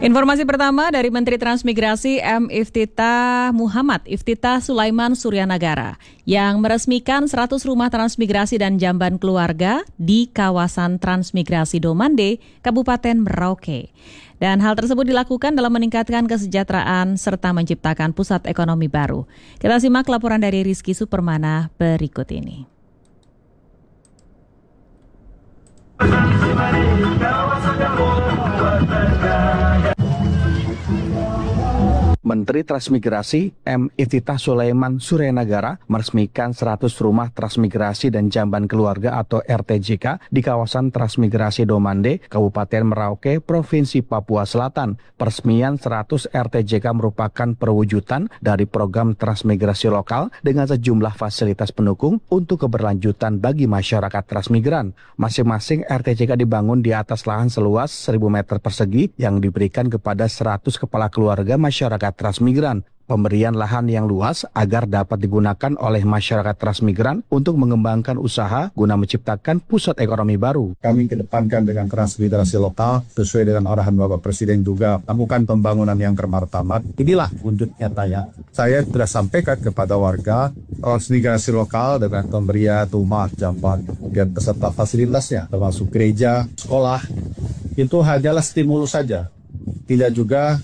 Informasi pertama dari Menteri Transmigrasi M. Iftitah Sulaiman Suryanagara yang meresmikan 100 rumah transmigrasi dan jamban keluarga di kawasan transmigrasi Domande, Kabupaten Merauke. Dan hal tersebut dilakukan dalam meningkatkan kesejahteraan serta menciptakan pusat ekonomi baru. Kita simak laporan dari Rizky Supermana berikut ini. Menteri Transmigrasi M. Iftitah Sulaiman Suryanagara meresmikan 100 rumah transmigrasi dan jamban keluarga atau RTJK di kawasan transmigrasi Domande, Kabupaten Merauke, Provinsi Papua Selatan. Peresmian 100 RTJK merupakan perwujudan dari program transmigrasi lokal dengan sejumlah fasilitas pendukung untuk keberlanjutan bagi masyarakat transmigran. Masing-masing RTJK dibangun di atas lahan seluas 1.000 meter persegi yang diberikan kepada 100 kepala keluarga masyarakat transmigran. Pemberian lahan yang luas agar dapat digunakan oleh masyarakat transmigran untuk mengembangkan usaha guna menciptakan pusat ekonomi baru. Kami kedepankan dengan transmigrasi lokal sesuai dengan arahan Bapak Presiden juga lakukan pembangunan yang bermartabat. Inilah wujud nyatanya. Saya sudah sampaikan kepada warga transmigrasi lokal dengan pemberian rumah, jamban, dan beserta fasilitasnya termasuk gereja, sekolah. Itu hanyalah stimulus saja. Tidak juga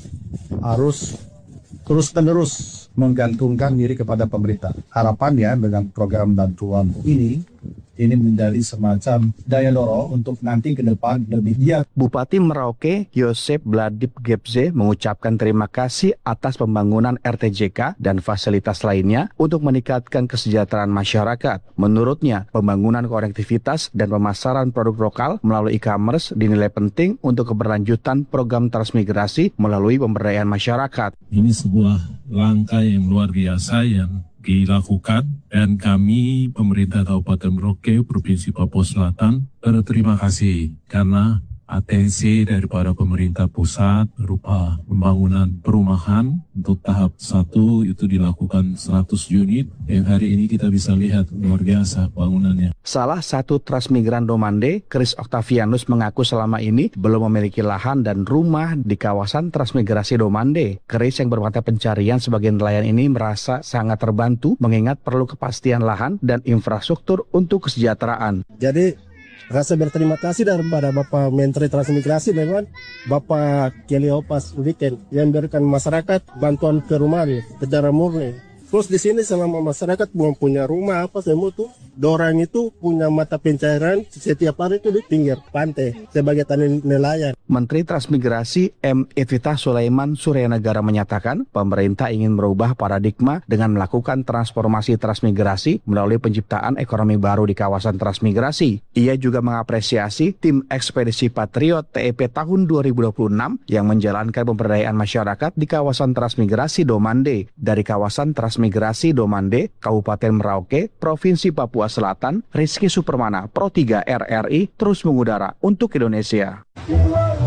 harus terus-menerus menggantungkan diri kepada pemerintah. Harapannya dengan program bantuan ini menjadi semacam daya dorong untuk nanti ke depan lebih giat. Bupati Merauke Yosep Bladip Gebze mengucapkan terima kasih atas pembangunan RTJK dan fasilitas lainnya untuk meningkatkan kesejahteraan masyarakat. Menurutnya, pembangunan konektivitas dan pemasaran produk lokal melalui e-commerce dinilai penting untuk keberlanjutan program transmigrasi melalui pemberdayaan masyarakat. Ini sebuah langkah yang luar biasa yang dilakukan dan kami pemerintah Kabupaten Merauke Provinsi Papua Selatan berterima kasih karena atensi daripada pemerintah pusat berupa pembangunan perumahan untuk tahap 1 itu dilakukan 100 unit yang hari ini kita bisa lihat luar biasa bangunannya. Salah satu transmigran Domande, Chris Octavianus mengaku selama ini belum memiliki lahan dan rumah di kawasan transmigrasi Domande. Chris yang bermata pencarian sebagai nelayan ini merasa sangat terbantu mengingat perlu kepastian lahan dan infrastruktur untuk kesejahteraan. Jadi rasa berterima kasih daripada Bapak Menteri Transmigrasi dengan Bapak Keliopas Weekend yang memberikan masyarakat bantuan ke rumah secara murni. Terus di sini selama masyarakat belum punya rumah apa semua tuh, dorang itu punya mata pencarian setiap hari itu di pinggir pantai sebagai nelayan. Menteri Transmigrasi M. Iftitah Sulaiman Suryanagara menyatakan pemerintah ingin merubah paradigma dengan melakukan transformasi transmigrasi melalui penciptaan ekonomi baru di kawasan transmigrasi. Ia juga mengapresiasi tim ekspedisi Patriot TEP tahun 2026 yang menjalankan pemberdayaan masyarakat di kawasan transmigrasi Domande. Dari kawasan transmigrasi Domande, Kabupaten Merauke, Provinsi Papua Selatan, Rizky Supermana, Pro 3 RRI, terus mengudara untuk Indonesia.